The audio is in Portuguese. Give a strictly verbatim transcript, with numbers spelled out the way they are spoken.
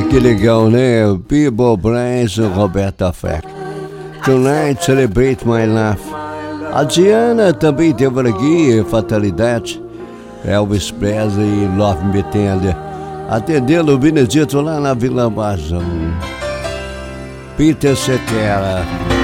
que legal, né? Bibo Bryce, Roberta Fleck. Tonight, Celebrate My Life. A Diana também teve aqui, Fatalidade. Elvis Presley, Love Me Tender. Atendendo o Benedito lá na Vila Bazão. Peter Cetera.